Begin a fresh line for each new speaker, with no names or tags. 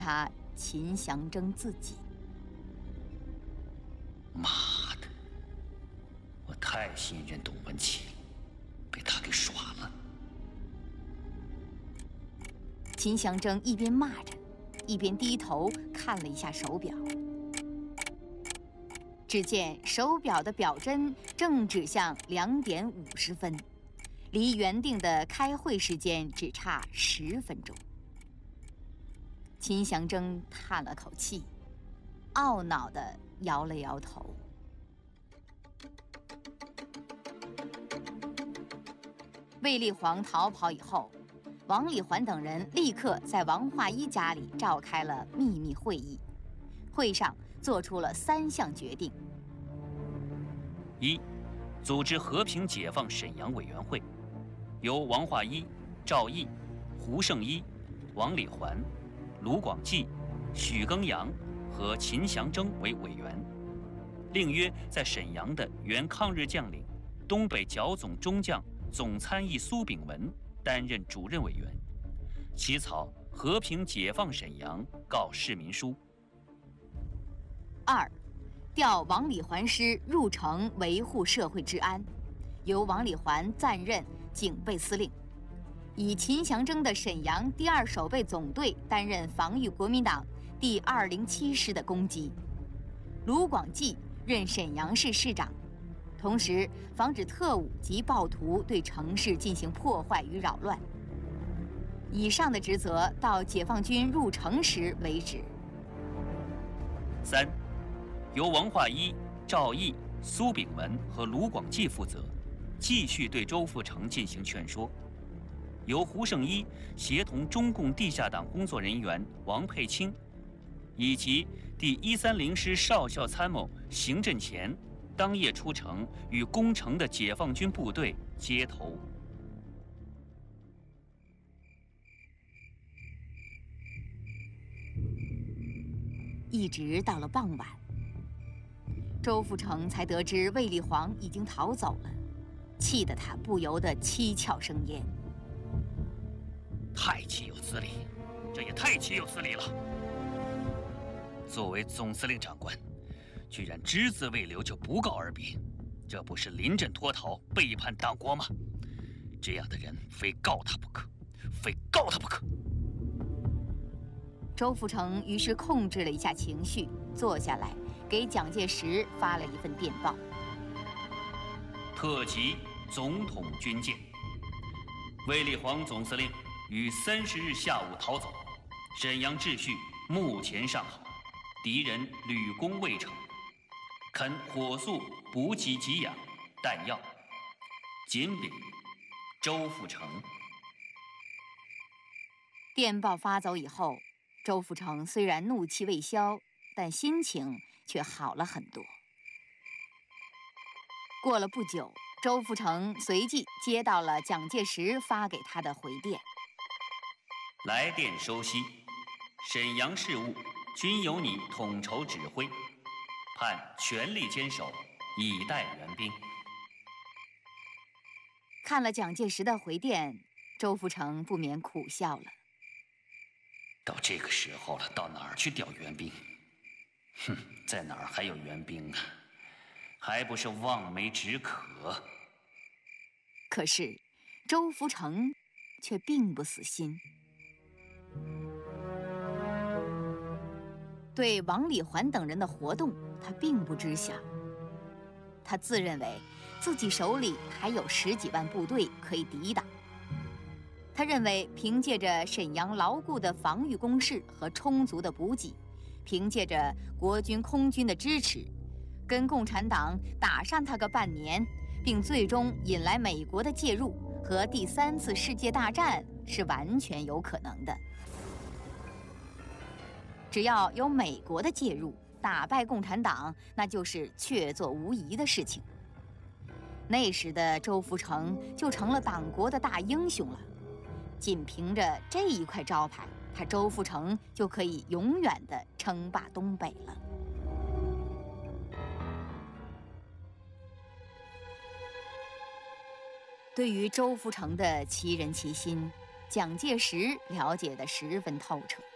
他秦祥征自己。
妈的！我太信任董文琪了，被他给耍了。
秦祥征一边骂着，一边低头看了一下手表。只见手表的表针正指向2点50分，离原定的开会时间只差10分钟。秦祥征叹了口气，懊恼地摇了摇头。卫立煌逃跑以后，王礼环等人立刻在王化一家里召开了秘密会议。会上做出了3项决定：
一、组织和平解放沈阳委员会，由王化一、赵毅、胡胜一、王礼环、卢广济、许耕阳和秦祥征为委员，另约在沈阳的原抗日将领、东北剿总中将总参议苏秉文担任主任委员，起草和平解放沈阳告市民书。
2、调王礼环师入城维护社会治安，由王礼环暂任警备司令，以秦祥征的沈阳第2守备总队担任防御国民党第207师的攻击。卢广济任沈阳市市长，同时防止特务及暴徒对城市进行破坏与扰乱。以上的职责到解放军入城时为止。
3、由王化一、赵毅、苏秉文和卢广济负责，继续对周富成进行劝说。由胡胜一协同中共地下党工作人员王佩清，以及第130师少校参谋邢振前，当夜出城与攻城的解放军部队接头。
一直到了傍晚，周富成才得知卫立煌已经逃走了，气得他不由得七窍生烟。
太岂有此理！这也太岂有此理了！作为总司令长官，居然只字未留就不告而别，这不是临阵脱逃、背叛党国吗？这样的人非告他不可，非告他不可！
周富成于是控制了一下情绪，坐下来给蒋介石发了一份电报：
特急总统军舰，卫立煌总司令于30日下午逃走，沈阳秩序目前尚好，敌人屡攻未成，恳火速补给给养弹药。谨禀周富成。
电报发走以后，周富成虽然怒气未消，但心情却好了很多。过了不久，周富成随即接到了蒋介石发给他的回电：
来电收悉，沈阳事务均由你统筹指挥，盼全力坚守，以待援兵。
看了蒋介石的回电，周富成不免苦笑了。
到这个时候了，到哪儿去调援兵？哼，在哪儿还有援兵啊？还不是望梅止渴。
可是周福成却并不死心。对王礼环等人的活动，他并不知晓。他自认为自己手里还有10几万部队可以抵挡。他认为凭借着沈阳牢固的防御工事和充足的补给，凭借着国军空军的支持，跟共产党打上他个半年，并最终引来美国的介入和第3次世界大战是完全有可能的。只要有美国的介入，打败共产党那就是确凿无疑的事情。那时的周福成就成了党国的大英雄了。仅凭着这一块招牌，他周福成就可以永远地称霸东北了。对于周福成的奇人奇心，蒋介石了解得十分透彻。